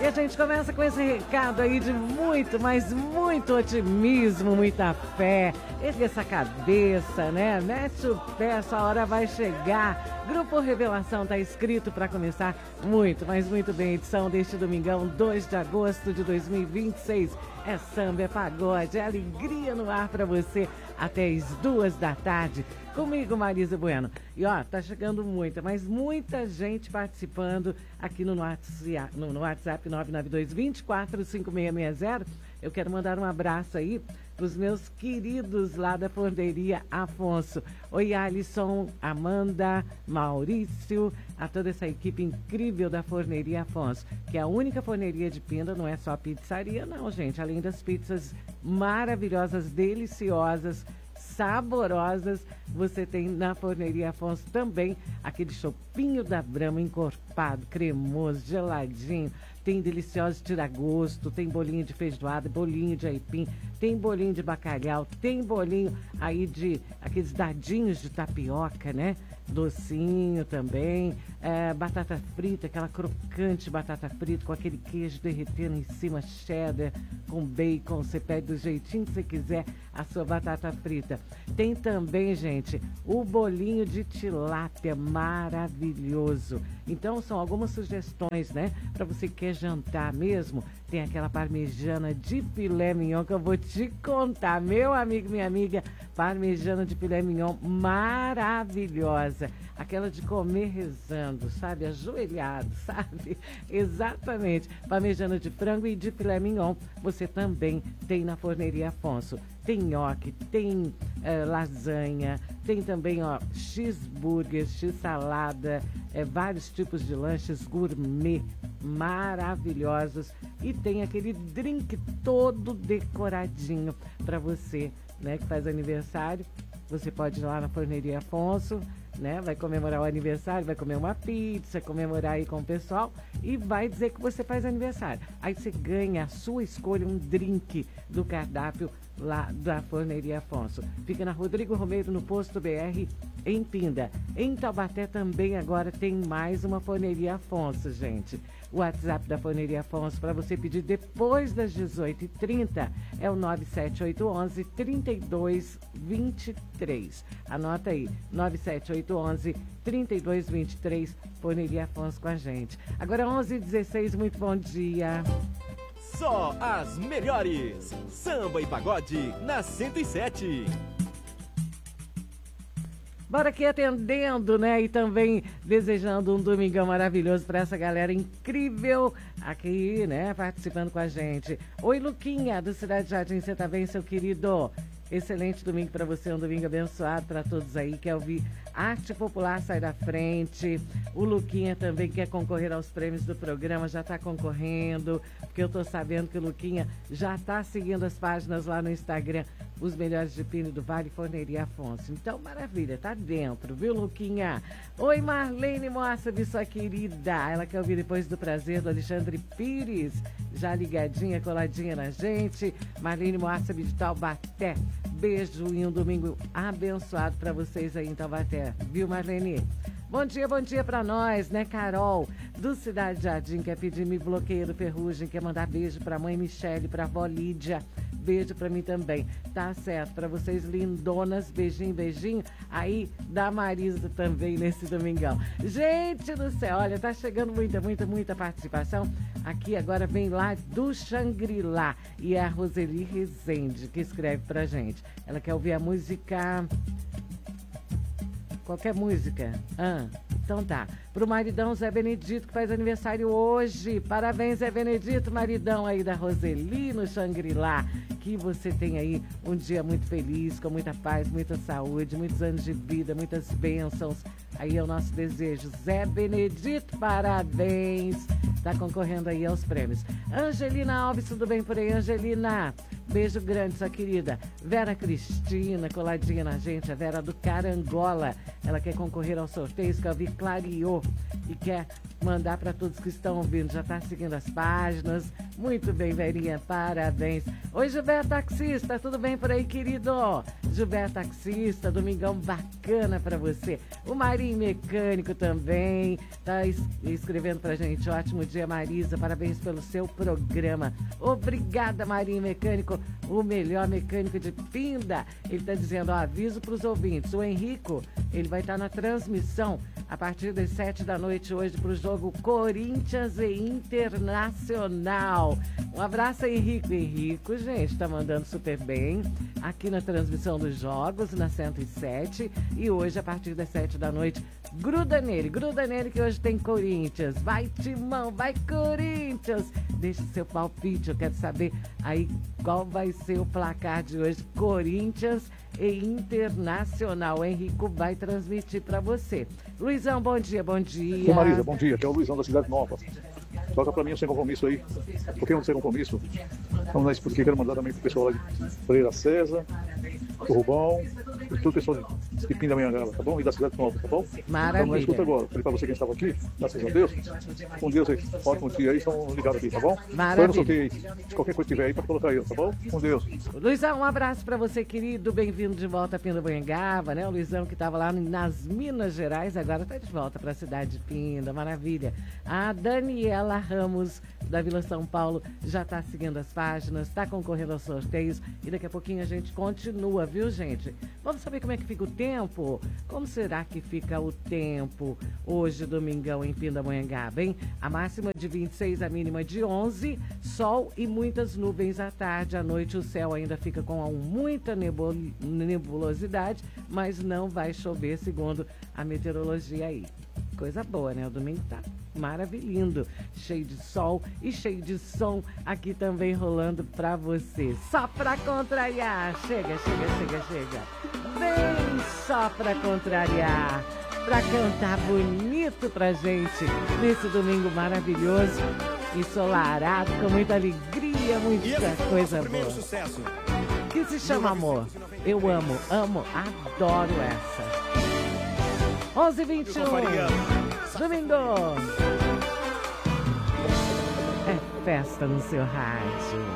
E a gente começa com esse recado aí de muito, mas muito otimismo, muita fé. Ergue essa cabeça, né? Mete o pé, essa hora vai chegar. Grupo Revelação tá escrito para começar muito, mas muito bem. Edição deste domingão, 2 de agosto de 2026. É samba, é pagode, é alegria no ar para você até as 2 da tarde. Comigo, Marisa Bueno. E ó, tá chegando muita, mas muita gente participando aqui no WhatsApp 992-245660. Eu quero mandar um abraço aí pros meus queridos lá da Forneria Afonso. Oi, Alisson, Amanda, Maurício, a toda essa equipe incrível da Forneria Afonso, que é a única forneria de Pinda, não é só pizzaria não, gente. Além das pizzas maravilhosas, deliciosas, saborosas, você tem na Forneria Afonso também aquele chopinho da Brahma encorpado, cremoso, geladinho. Tem deliciosos tira-gosto, tem bolinho de feijoada, bolinho de aipim, tem bolinho de bacalhau, tem bolinho aí de aqueles dadinhos de tapioca, né? Docinho também, batata frita, aquela crocante batata frita com aquele queijo derretendo em cima, cheddar, com bacon. Você pede do jeitinho que você quiser a sua batata frita. Tem também, gente, o bolinho de tilápia maravilhoso. Então são algumas sugestões, né? Para você que quer jantar mesmo. Tem aquela parmegiana de filé mignon que eu vou te contar, meu amigo, minha amiga. Parmegiana de filé mignon maravilhosa. Aquela de comer rezando, sabe? Ajoelhado, sabe? Exatamente. Parmegiana de frango e de filé mignon você também tem na Forneria Afonso. Tem nhoque, tem lasanha, tem também, ó, cheeseburger, x-salada, vários tipos de lanches gourmet maravilhosos. E tem aquele drink todo decoradinho para você, né, que faz aniversário. Você pode ir lá na Forneria Afonso, né? Vai comemorar o aniversário, vai comer uma pizza, comemorar aí com o pessoal e vai dizer que você faz aniversário. Aí você ganha a sua escolha, um drink do cardápio lá da Forneria Afonso. Fica na Rodrigo Romeiro, no Posto BR, em Pinda. Em Taubaté também agora tem mais uma Forneria Afonso, gente. O WhatsApp da Forneria Afonso para você pedir depois das 18h30 é o 97811-3223. Anota aí, 97811-3223, Forneria Afonso com a gente. Agora 11h16, muito bom dia. Só as melhores. Samba e pagode na 107. Bora aqui atendendo, né? E também desejando um domingão maravilhoso para essa galera incrível aqui, né? Participando com a gente. Oi, Luquinha, do Cidade Jardim, você tá bem, seu querido? Excelente domingo para você, um domingo abençoado para todos aí. Quer ouvir Arte Popular, sai da frente. O Luquinha também quer concorrer aos prêmios do programa, já está concorrendo, porque eu tô sabendo que o Luquinha já está seguindo as páginas lá no Instagram, Os Melhores de Pino do Vale, Forneria Afonso. Então, maravilha, tá dentro, viu, Luquinha? Oi, Marlene Moassab, sua querida. Ela quer ouvir Depois do Prazer, do Alexandre Pires. Já ligadinha, coladinha na gente. Marlene Moassab de Taubaté. Beijo e um domingo abençoado para vocês aí em Taubaté. Viu, Marlene? Bom dia para nós, né, Carol, do Cidade Jardim, quer pedir Me Bloqueio do Ferrugem, quer mandar beijo pra mãe Michele, pra avó Lídia, beijo pra mim também, tá certo, pra vocês lindonas, beijinho, beijinho, aí da Marisa também nesse domingão. Gente do céu, olha, tá chegando muita participação, aqui agora vem lá do Xangri-Lá, e é a Roseli Rezende que escreve pra gente, ela quer ouvir a música... Qualquer música. Então tá. Pro maridão Zé Benedito, que faz aniversário hoje. Parabéns, Zé Benedito, maridão aí da Roseli no Xangri-Lá. Que você tenha aí um dia muito feliz, com muita paz, muita saúde, muitos anos de vida, muitas bênçãos. Aí é o nosso desejo. Zé Benedito, parabéns. Tá concorrendo aí aos prêmios. Angelina Alves, tudo bem por aí, Angelina? Beijo grande, sua querida. Vera Cristina, coladinha na gente, a Vera do Carangola. Ela quer concorrer aos sorteios, quer ouvir Clareou e quer mandar para todos que estão ouvindo. Já está seguindo as páginas. Muito bem, Verinha, parabéns. Oi, Gilberto Taxista, tudo bem por aí, querido? Gilberto Taxista, domingão bacana para você. O Marinho Mecânico também tá escrevendo pra gente. Ótimo dia, Marisa, parabéns pelo seu programa. Obrigada, Marinho Mecânico, o melhor mecânico de Pinda. Ele tá dizendo, ó, aviso pros ouvintes, o Henrico, ele vai estar na transmissão a partir das 7 da noite hoje pro jogo Corinthians e Internacional. Um abraço, Henrico. Henrico, gente, tá mandando super bem aqui na transmissão dos jogos, na 107. E hoje, a partir das 7 da noite, gruda nele que hoje tem Corinthians. Vai, Timão, vai, Corinthians! Deixe seu palpite, eu quero saber aí qual vai ser o placar de hoje. Corinthians e Internacional. O Henrico vai transmitir para você. Luizão, bom dia, bom dia. Ô Marisa, bom dia, aqui é o Luizão da Cidade Nova. Toca pra mim o Sem Compromisso aí. Por que não Sem Compromisso? Vamos lá, porque quero mandar também pro pessoal lá de Freira César, do Rubão, e todo o pessoal de Pindamonhangaba, tá bom? E da Cidade Nova, tá bom? Maravilha. Então, escuta agora. Falei pra você quem estava aqui, graças a Deus. Com Deus aí. Ótimo dia aí, estão ligados aqui, tá bom? Maravilha. Eu não soltei aí. Se qualquer coisa tiver aí, pra colocar eu, tá bom? Com Deus. Luizão, um abraço pra você, querido. Bem-vindo de volta a Pindamonhangaba, né? O Luizão que tava lá nas Minas Gerais, agora tá de volta pra cidade de Pinda. Maravilha. A Daniela Ramos, da Vila São Paulo, já tá seguindo as páginas, tá concorrendo aos sorteios e daqui a pouquinho a gente continua, viu, gente? Vamos saber como é que fica o tempo? Como será que fica o tempo hoje, domingão, em Pindamonhangaba, hein? A máxima de 26, a mínima de 11, sol e muitas nuvens à tarde. À noite o céu ainda fica com muita nebulosidade, mas não vai chover, segundo a meteorologia aí. Coisa boa, né? O domingo tá maravilhoso, cheio de sol e cheio de som aqui também rolando pra você. Só pra contrariar, chega. Vem só pra contrariar, pra cantar bonito pra gente nesse domingo maravilhoso, ensolarado, com muita alegria, muita coisa boa. Sucesso. Que se chama Amor. Eu amo, adoro essa. 11h21, domingo. É festa no seu rádio.